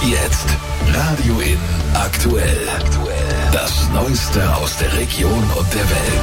Jetzt Radio In aktuell. Das Neueste aus der Region und der Welt.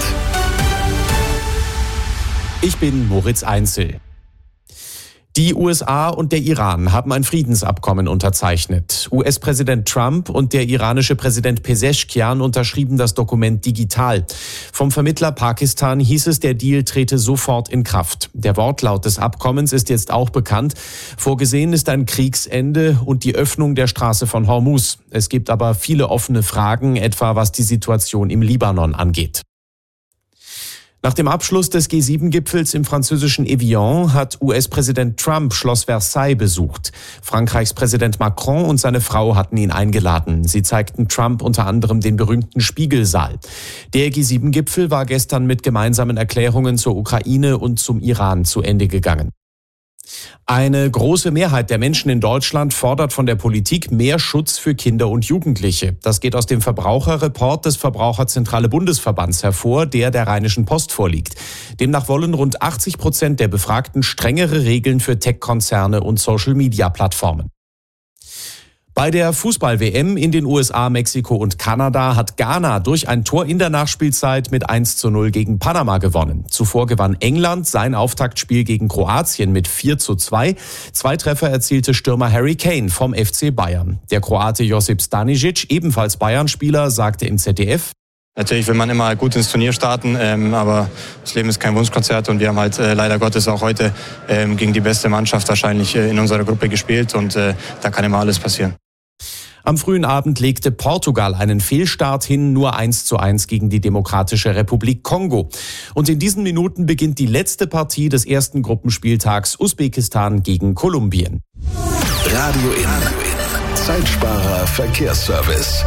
Ich bin Moritz Einzel. Die USA und der Iran haben ein Friedensabkommen unterzeichnet. US-Präsident Trump und der iranische Präsident Pezeshkian unterschrieben das Dokument digital. Vom Vermittler Pakistan hieß es, der Deal trete sofort in Kraft. Der Wortlaut des Abkommens ist jetzt auch bekannt. Vorgesehen ist ein Kriegsende und die Öffnung der Straße von Hormuz. Es gibt aber viele offene Fragen, etwa was die Situation im Libanon angeht. Nach dem Abschluss des G7-Gipfels im französischen Evian hat US-Präsident Trump Schloss Versailles besucht. Frankreichs Präsident Macron und seine Frau hatten ihn eingeladen. Sie zeigten Trump unter anderem den berühmten Spiegelsaal. Der G7-Gipfel war gestern mit gemeinsamen Erklärungen zur Ukraine und zum Iran zu Ende gegangen. Eine große Mehrheit der Menschen in Deutschland fordert von der Politik mehr Schutz für Kinder und Jugendliche. Das geht aus dem Verbraucherreport des Verbraucherzentrale Bundesverbands hervor, der Rheinischen Post vorliegt. Demnach wollen rund 80% der Befragten strengere Regeln für Tech-Konzerne und Social-Media-Plattformen. Bei der Fußball-WM in den USA, Mexiko und Kanada hat Ghana durch ein Tor in der Nachspielzeit mit 1:0 gegen Panama gewonnen. Zuvor gewann England sein Auftaktspiel gegen Kroatien mit 4:2. 2 Treffer erzielte Stürmer Harry Kane vom FC Bayern. Der Kroate Josip Stanisic, ebenfalls Bayern-Spieler, sagte im ZDF: Natürlich will man immer gut ins Turnier starten, aber das Leben ist kein Wunschkonzert und wir haben halt leider Gottes auch heute gegen die beste Mannschaft wahrscheinlich in unserer Gruppe gespielt und da kann immer alles passieren. Am frühen Abend legte Portugal einen Fehlstart hin, nur 1:1 gegen die Demokratische Republik Kongo. Und in diesen Minuten beginnt die letzte Partie des ersten Gruppenspieltags Usbekistan gegen Kolumbien. Radio In. Zeitsparer Verkehrsservice.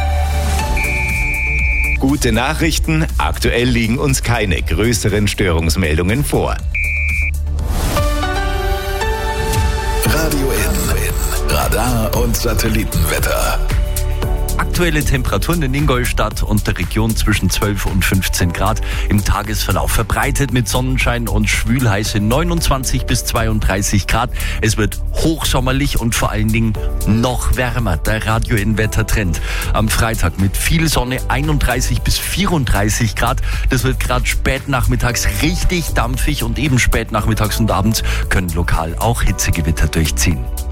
Gute Nachrichten, aktuell liegen uns keine größeren Störungsmeldungen vor. Radio In. Radar und Satellitenwetter. Aktuelle Temperaturen in Ingolstadt und der Region zwischen 12 und 15 Grad. Im Tagesverlauf verbreitet mit Sonnenschein und schwülheiße 29 bis 32 Grad. Es wird hochsommerlich und vor allen Dingen noch wärmer. Der Radio in Wettertrend. Am Freitag mit viel Sonne 31 bis 34 Grad. Das wird gerade spät nachmittags richtig dampfig und eben spät nachmittags und abends können lokal auch Hitzegewitter durchziehen.